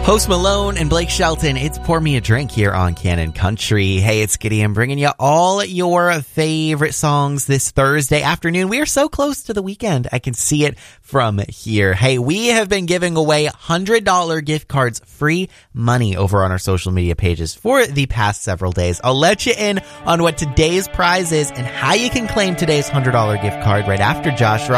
Post Malone and Blake Shelton, it's Pour Me a Drink here on Canon Country. Hey, it's Gideon bringing you all your favorite songs this Thursday afternoon. We are so close to the weekend. I can see it from here. Hey, we have been giving away $100 gift cards, free money over on our social media pages for the past several days. I'll let you in on what today's prize is and how you can claim today's $100 gift card right after Josh Ross.